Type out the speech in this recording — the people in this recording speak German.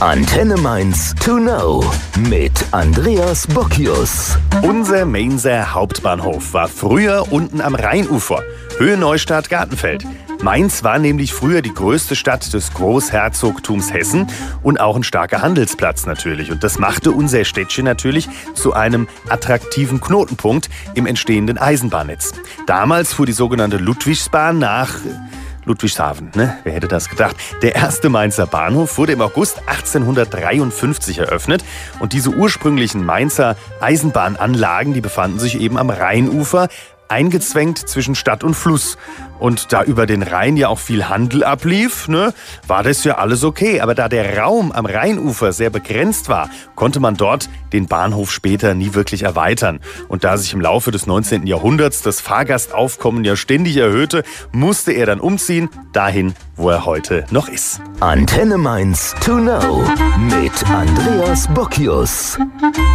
Antenne Mainz to know mit Andreas Bockius. Unser Mainzer Hauptbahnhof war früher unten am Rheinufer, Höhe Neustadt-Gartenfeld. Mainz war nämlich früher die größte Stadt des Großherzogtums Hessen und auch ein starker Handelsplatz natürlich. Und das machte unser Städtchen natürlich zu einem attraktiven Knotenpunkt im entstehenden Eisenbahnnetz. Damals fuhr die sogenannte Ludwigsbahn nach Ludwigshafen, ne? Wer hätte das gedacht? Der erste Mainzer Bahnhof wurde im August 1853 eröffnet und diese ursprünglichen Mainzer Eisenbahnanlagen, die befanden sich eben am Rheinufer, eingezwängt zwischen Stadt und Fluss. Und da über den Rhein ja auch viel Handel ablief, ne, war das ja alles okay. Aber da der Raum am Rheinufer sehr begrenzt war, konnte man dort den Bahnhof später nie wirklich erweitern. Und da sich im Laufe des 19. Jahrhunderts das Fahrgastaufkommen ja ständig erhöhte, musste er dann umziehen, dahin, wo er heute noch ist. Antenne Mainz to know mit Andreas Bockius.